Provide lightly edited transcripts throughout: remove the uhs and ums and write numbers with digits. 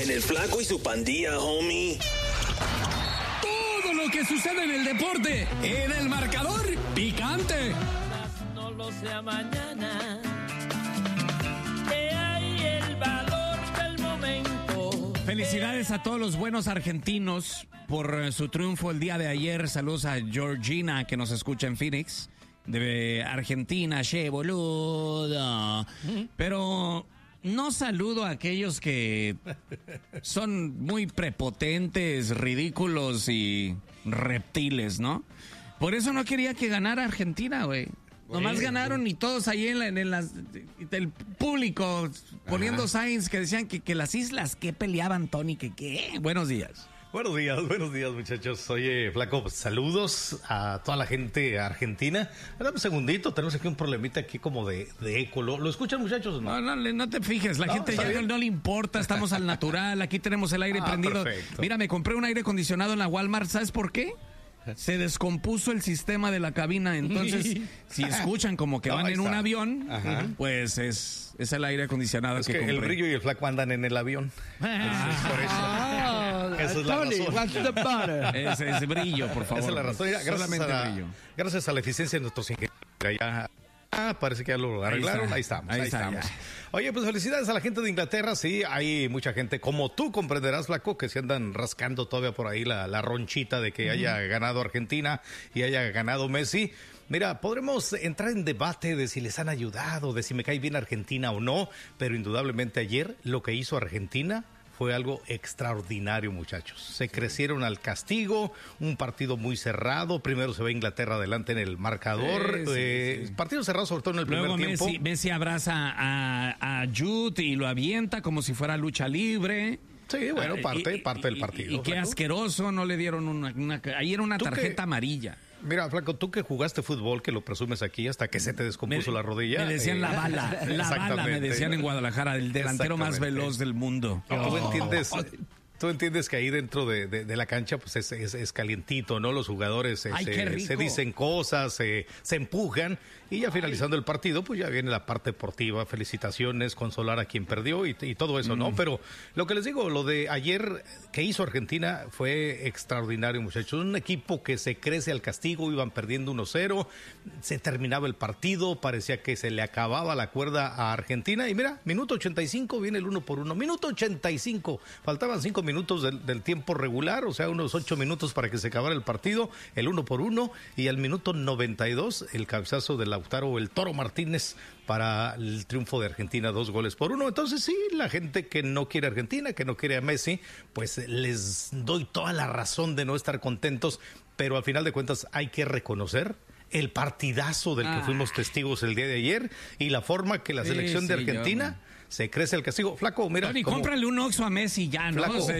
En el Flaco y su pandilla, homie. Todo lo que sucede en el deporte, en el marcador picante. No lo sea mañana. Que hay el valor del momento. Felicidades a todos los buenos argentinos por su triunfo el día de ayer. Saludos a Georgina, que nos escucha en Phoenix, de Argentina. Che, boludo. Pero no saludo a aquellos que son muy prepotentes, ridículos y reptiles, ¿no? Por eso no quería que ganara Argentina, güey. Nomás ganaron y todos ahí el público poniendo signs que decían que las islas que peleaban, Tony, que qué. Buenos días. Buenos días, muchachos. Oye, Flaco, pues, saludos a toda la gente argentina. Dame un segundito, tenemos aquí un problemita aquí como de eco. ¿Lo escuchan, muchachos, o no? No te fijes, la gente ya no le importa, estamos al natural, aquí tenemos el aire prendido. Perfecto. Mira, me compré un aire acondicionado en la Walmart, ¿sabes por qué? Se descompuso el sistema de la cabina, entonces si escuchan como que van en un avión, pues es el aire acondicionado Es que que compré. el Brillo y el Flaco andan en el avión. Entonces, por eso. Esa es la Tony, razón. what's the butter? Ese Brillo, por favor. Esa es la razón. Mira, Solamente Brillo. gracias a la eficiencia de nuestros ingenieros. Parece que ya lo arreglaron. Ahí estamos. Ya. Oye, pues felicidades a la gente de Inglaterra. Sí, hay mucha gente, como tú comprenderás, Flaco, que se andan rascando todavía por ahí la ronchita de que haya ganado Argentina y haya ganado Messi. Mira, podremos entrar en debate de si les han ayudado, de si me cae bien Argentina o no, pero indudablemente ayer lo que hizo Argentina fue algo extraordinario, muchachos. Se crecieron al castigo, un partido muy cerrado. Primero se ve Inglaterra adelante en el marcador. Sí. Partido cerrado, sobre todo en el primer tiempo. Messi abraza a Jude y lo avienta como si fuera lucha libre. Sí, bueno, parte del partido. Y qué Flaco. asqueroso, no le dieron ahí era una tarjeta amarilla. Mira, Flaco, tú que jugaste fútbol, que lo presumes aquí hasta que se te descompuso la rodilla. Me decían la bala me decían en Guadalajara, el delantero más veloz del mundo. Tú entiendes que ahí dentro de la cancha pues es calientito, ¿no? Los jugadores se dicen cosas, se empujan y ya finalizando el partido pues ya viene la parte deportiva, felicitaciones, consolar a quien perdió y todo eso, ¿no? Pero lo que les digo, lo de ayer que hizo Argentina fue extraordinario, muchachos. Un equipo que se crece al castigo, iban perdiendo 1-0, se terminaba el partido, parecía que se le acababa la cuerda a Argentina y mira, minuto 85 viene el 1-1, minuto 85, faltaban 5 minutos del tiempo regular, o sea, unos 8 minutos para que se acabara el partido, el 1-1, y al minuto 92, el cabezazo de Lautaro, el Toro Martínez, para el triunfo de Argentina, 2-1. Entonces sí, la gente que no quiere a Argentina, que no quiere a Messi, pues les doy toda la razón de no estar contentos, pero al final de cuentas hay que reconocer el partidazo del que fuimos testigos el día de ayer y la forma que la selección de Argentina se crece el castigo. Flaco, mira. Tony, cómprale un Oxxo a Messi ya, ¿no? Flaco.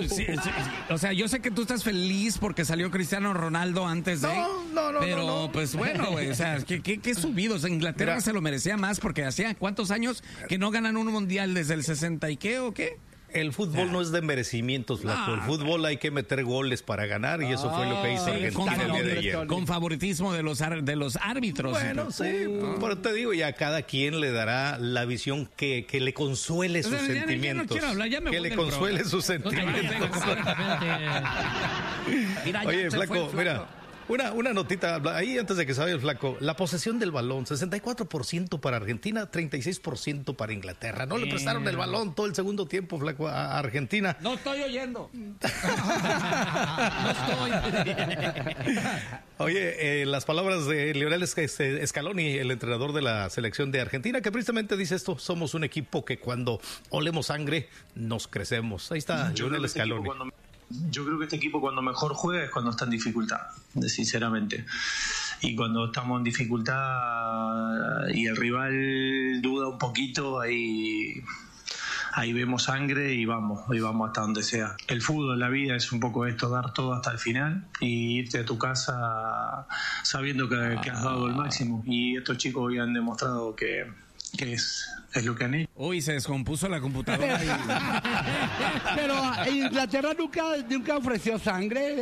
O sea, yo sé que tú estás feliz porque salió Cristiano Ronaldo antes de... No. Pero, pues bueno, güey, o sea, ¿qué subido? O sea, Inglaterra se lo merecía más porque hacía ¿cuántos años que no ganan un mundial desde el 60 y qué o qué? El fútbol no es de merecimientos, Flaco. El fútbol hay que meter goles para ganar y eso fue lo que hizo Argentina el día de ayer. Con favoritismo de los árbitros. Bueno, sí, pero te digo, ya cada quien le dará la visión que le consuele sus sentimientos. Ya no quiero hablar, ya me que voy le del consuele programa. sus sentimientos. Oye, Flaco, mira. Una notita ahí antes de que se vaya el Flaco. La posesión del balón, 64% para Argentina, 36% para Inglaterra. No le prestaron el balón todo el segundo tiempo, Flaco, a Argentina. No estoy oyendo. Oye, las palabras de Lionel Scaloni, el entrenador de la selección de Argentina, que precisamente dice esto: somos un equipo que cuando olemos sangre nos crecemos. Ahí está Lionel Scaloni. Yo creo que este equipo cuando mejor juega es cuando está en dificultad, sinceramente. Y cuando estamos en dificultad y el rival duda un poquito, ahí vemos sangre y vamos hasta donde sea. El fútbol, la vida es un poco esto, dar todo hasta el final y irte a tu casa sabiendo que has dado el máximo. Y estos chicos hoy han demostrado que es lo que han hecho. Uy, se descompuso la computadora. Pero Inglaterra nunca ofreció sangre.